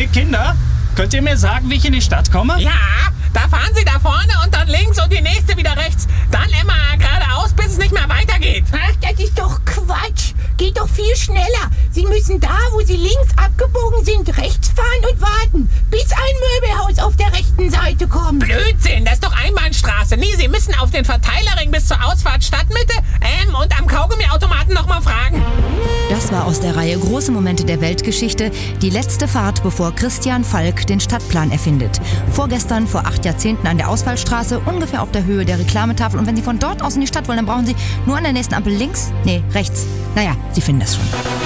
Hey Kinder, könnt ihr mir sagen, wie ich in die Stadt komme? Ja, da fahren Sie da vorne und dann links und die nächste wieder rechts. Dann immer geradeaus, bis es nicht mehr weitergeht. Ach, das ist doch Quatsch. Geht doch viel schneller. Sie müssen da, wo Sie links abgebogen sind, rechts fahren und warten, bis ein Möbelhaus auf der rechten Seite kommt. Blödsinn, das ist doch Einbahnstraße. Nee, Sie müssen auf den Verteilerring bis zur Ausfahrt Stadtmitte und am Kaugummiautomaten nochmal fragen. Das war aus der Reihe Große Momente der Weltgeschichte die letzte Fahrt, bevor Christian Falk den Stadtplan erfindet. Vorgestern, vor 8 Jahrzehnten an der Ausfallstraße, ungefähr auf der Höhe der Reklametafel. Und wenn Sie von dort aus in die Stadt wollen, dann brauchen Sie nur an der nächsten Ampel links, rechts. Naja, Sie finden das schon.